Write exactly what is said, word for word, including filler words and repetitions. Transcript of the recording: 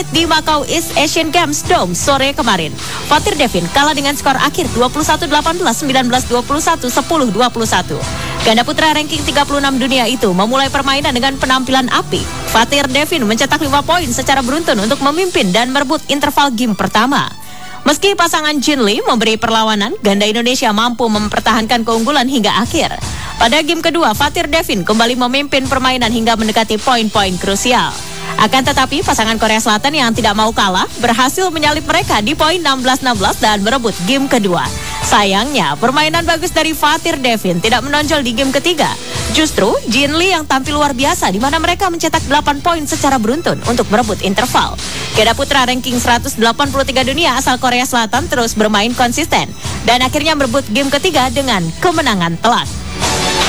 di Macau East Asian Games Dome sore kemarin. Fatir Devin kalah dengan skor akhir dua puluh satu delapan belas, sembilan belas dua puluh satu, sepuluh dua puluh satu. Ganda putra ranking tiga puluh enam dunia itu memulai permainan dengan penampilan apik. Fatir Devin mencetak lima poin secara beruntun untuk memimpin dan merebut interval game pertama. Meski pasangan Jin Lee memberi perlawanan, ganda Indonesia mampu mempertahankan keunggulan hingga akhir. Pada game kedua, Fatir Devin kembali memimpin permainan hingga mendekati poin-poin krusial. Akan tetapi, pasangan Korea Selatan yang tidak mau kalah berhasil menyalip mereka di poin enam belas enam belas dan merebut game kedua. Sayangnya, permainan bagus dari Fatir Devin tidak menonjol di game ketiga. Justru, Jin Lee yang tampil luar biasa di mana mereka mencetak delapan poin secara beruntun untuk merebut interval. Ganda putra ranking seratus delapan puluh tiga dunia asal Korea Selatan terus bermain konsisten dan akhirnya merebut game ketiga dengan kemenangan telak.